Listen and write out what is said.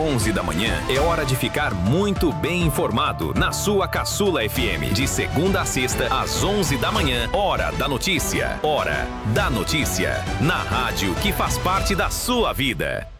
11 da manhã, é hora de ficar muito bem informado na sua Caçula FM. De segunda a sexta, às 11 da manhã, Hora da Notícia. Hora da Notícia. Na rádio que faz parte da sua vida.